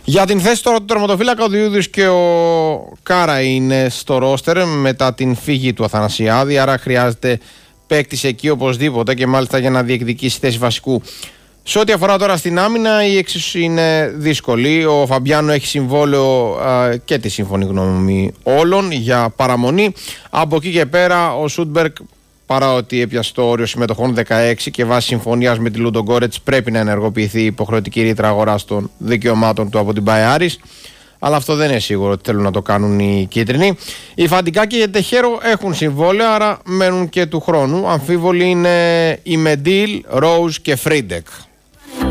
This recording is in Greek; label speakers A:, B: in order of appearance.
A: Για την θέση τώρα του τερματοφύλακα, ο Διούδης και ο Κάρα είναι στο ρόστερ μετά την φύγη του Αθανασιάδη, άρα χρειάζεται παίκτης εκεί οπωσδήποτε και μάλιστα για να διεκδικήσει θέση βασικού. Σε ό,τι αφορά τώρα στην άμυνα, η εξίσου είναι δύσκολη. Ο Φαμπιάνο έχει συμβόλαιο και τη σύμφωνη γνώμη όλων για παραμονή. Από εκεί και πέρα ο Σούντμπεργκ, παρά ότι έπιασε το όριο συμμετοχών 16 και βάσει συμφωνίας με τη Λούντογκόρετς πρέπει να ενεργοποιηθεί η υποχρεωτική ρήτρα αγοράς των δικαιωμάτων του από την Μπάε Άρης. Αλλά αυτό δεν είναι σίγουρο ότι θέλουν να το κάνουν οι κίτρινοι. Οι Φαντικά και οι Τεχέρο έχουν συμβόλαια, άρα μένουν και του χρόνου. Αμφίβολοι είναι οι Μεντίλ, Ρόουζ και Φρίντεκ.